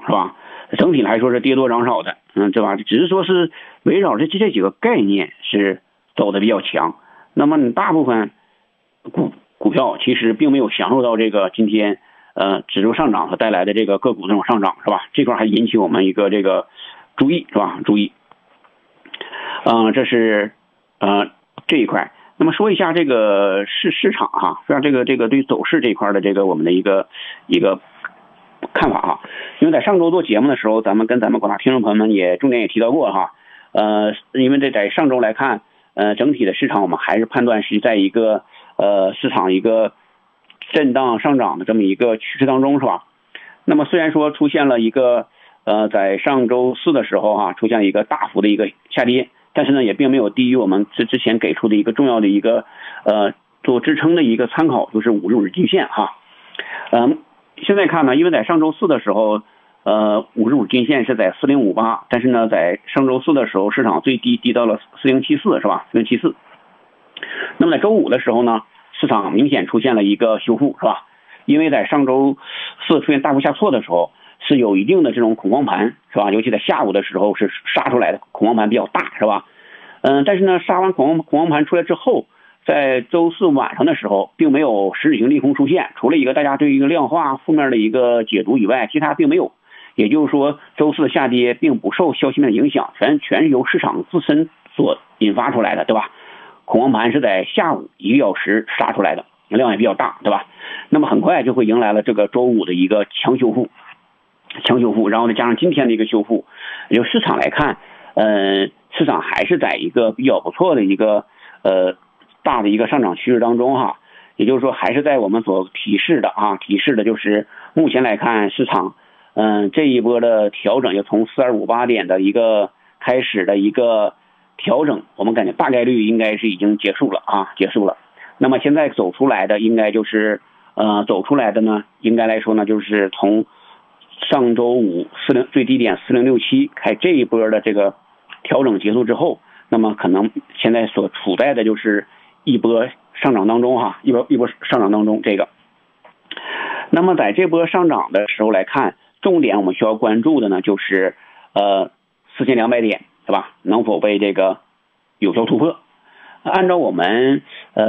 是吧？整体来说是跌多涨少的，对吧？只是说是围绕着这几个概念是走的比较强。那么你大部分股票其实并没有享受到这个今天指数上涨所带来的这个个股这种上涨，是吧？这块还引起我们一个这个注意，是吧？注意，这是这一块。那么说一下这个市场哈，说一下这个对于走势这一块的这个我们的一个看法哈。因为在上周做节目的时候，咱们广大听众朋友们也重点也提到过哈。因为在上周来看，整体的市场我们还是判断是在一个市场一个震荡上涨的这么一个趋势当中，是吧？那么虽然说出现了一个在上周四的时候哈，出现一个大幅的一个下跌，但是呢也并没有低于我们之前给出的一个重要的一个做支撑的一个参考，就是55日均线哈。现在看呢，因为在上周四的时候55均线是在4058，但是呢在上周四的时候市场最低到了4074，是吧？4074。那么在周五的时候呢，市场明显出现了一个修复，是吧？因为在上周四出现大幅下挫的时候是有一定的这种恐慌盘，是吧？尤其在下午的时候是杀出来的，恐慌盘比较大，是吧？但是呢杀完恐慌盘出来之后，在周四晚上的时候并没有实质性利空出现，除了一个大家对一个量化负面的一个解读以外，其他并没有。也就是说周四的下跌并不受消息面的影响，全是由市场自身所引发出来的，对吧？恐慌盘是在下午1个小时杀出来的，量也比较大，对吧？那么很快就会迎来了这个周五的一个强修复，然后再加上今天的一个修复，就市场来看，市场还是在一个比较不错的一个大的一个上涨趋势当中哈。也就是说还是在我们所提示的就是目前来看市场这一波的调整，就从4258点的一个开始的一个调整，我们感觉大概率应该是已经结束了。那么现在走出来的应该就是应该来说呢，就是从上周五最低点4067开这一波的这个调整结束之后，那么可能现在所处在的就是一波上涨当中哈，一波上涨当中这个。那么在这波上涨的时候来看，重点我们需要关注的呢就是4200点，对吧？能否被这个有效突破？按照我们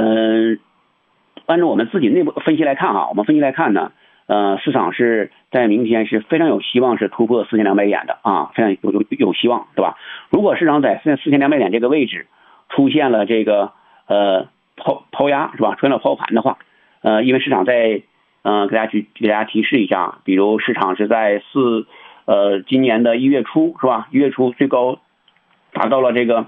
自己内部分析来看啊，呢，市场是在明天是非常有希望是突破4200点的啊，非常有希望，对吧？如果市场在4200点这个位置出现了这个抛压，是吧？出现了抛盘的话，因为市场在给大家提示一下，比如市场是在今年的1月初，是吧？1月初最高达到了这个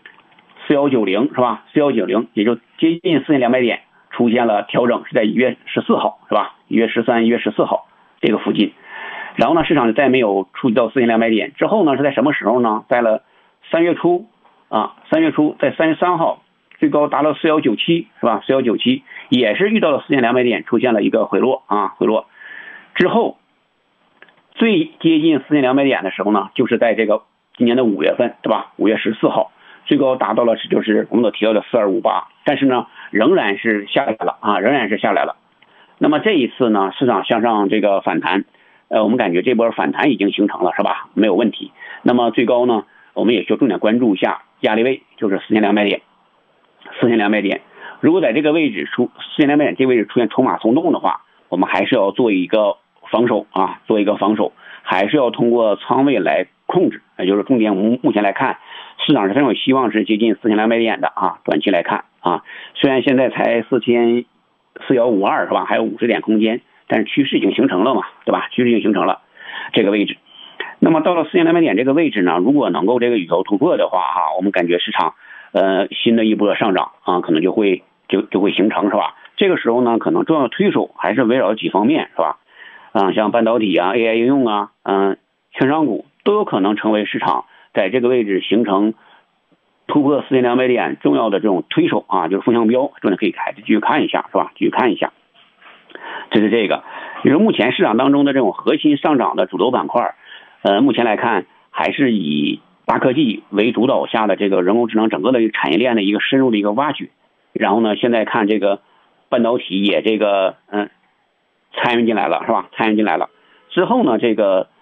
4190，是吧？4190也就接近4200点出现了调整，是在1月14号，是吧？1月13、1月14号这个附近。然后呢，市场再没有触及到4200点之后呢，是在什么时候呢？在了3月初在3月3号最高达到4197，是吧？4197也是遇到了4200点，出现了一个回落之后，最接近4200点的时候呢，就是在这个今年的5月份，对吧？5月14号最高达到了就是我们所提到的4258，但是呢仍然是下来了。那么这一次呢，市场向上这个反弹，我们感觉这波反弹已经形成了，是吧？没有问题。那么最高呢，我们也需要重点关注一下压力位，就是4200点。如果在这个位置4200点这个位置出现筹码松动的话，我们还是要做一个防守，还是要通过仓位来控制。也就是重点，我们目前来看，市场是非常有希望是接近4200点的啊。短期来看啊，虽然现在才4152，是吧？还有50点空间，但是趋势已经形成了嘛，对吧？趋势已经形成了这个位置。那么到了4200点这个位置呢，如果能够这个有效突破的话我们感觉市场新的一波上涨可能就会形成，是吧？这个时候呢，可能重要的推手还是围绕几方面，是吧？像半导体AI 应用券商股都有可能成为市场在这个位置形成突破4200点重要的这种推手就是风向标，重点可以继续看一下，是吧？继续看一下，这是这个。比如目前市场当中的这种核心上涨的主流板块，目前来看还是以大科技为主导下的这个人工智能整个的一个产业链的一个深入的一个挖掘。然后呢，现在看这个半导体也这个参与进来了，是吧？之后呢，这个